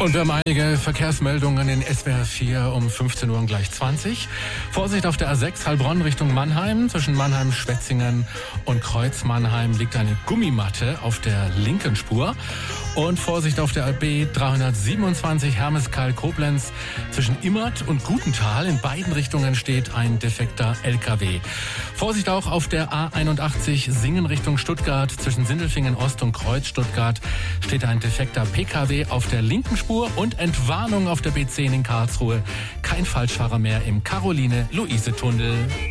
Und wir haben einige Verkehrsmeldungen in SWR 4 um 15 Uhr und gleich 20. Vorsicht auf der A6 Heilbronn Richtung Mannheim. Zwischen Mannheim, Schwetzingen und Kreuz Mannheim liegt eine Gummimatte auf der linken Spur. Und Vorsicht auf der AB 327 Hermeskeil-Koblenz. Zwischen Immert und Gutenthal in beiden Richtungen steht ein defekter LKW. Vorsicht auch auf der A81 Singen Richtung Stuttgart. Zwischen Sindelfingen Ost und Kreuz Stuttgart steht ein defekter PKW auf der linken Spur. Und Entwarnung auf der B10 in Karlsruhe. Kein Falschfahrer mehr im Caroline-Luise-Tunnel.